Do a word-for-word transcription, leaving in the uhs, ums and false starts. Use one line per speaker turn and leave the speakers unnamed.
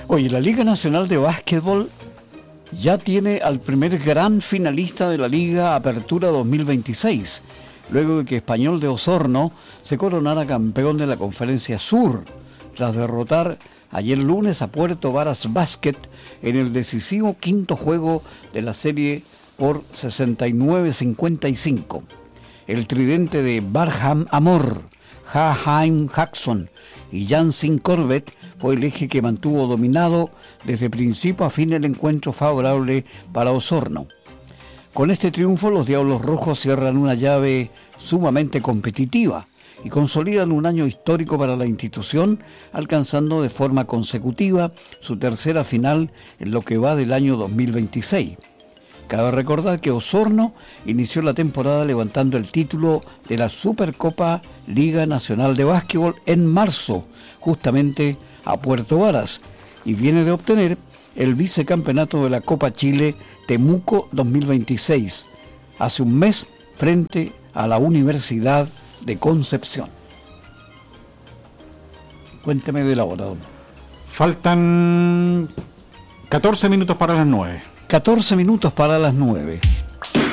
Oye, la Liga Nacional de Básquetbol ya tiene al primer gran finalista de la Liga Apertura dos mil veintiséis, luego de que Español de Osorno se coronara campeón de la Conferencia Sur, tras derrotar ayer lunes a Puerto Varas Basket en el decisivo quinto juego de la serie por sesenta y nueve a cincuenta y cinco. El tridente de Barham Amor, Ha-Haim Jackson y Jansin Corbett fue el eje que mantuvo dominado desde principio a fin el encuentro favorable para Osorno. Con este triunfo, los Diablos Rojos cierran una llave sumamente competitiva y consolidan un año histórico para la institución, alcanzando de forma consecutiva su tercera final en lo que va del año dos mil veintiséis. Cabe recordar que Osorno inició la temporada levantando el título de la Supercopa Liga Nacional de Básquetbol en marzo, justamente a Puerto Varas, y viene de obtener el vicecampeonato de la Copa Chile Temuco dos mil veintiséis, hace un mes frente a la Universidad de Concepción. Cuénteme de la hora, don.
Faltan catorce minutos para las nueve.
catorce minutos para las nueve.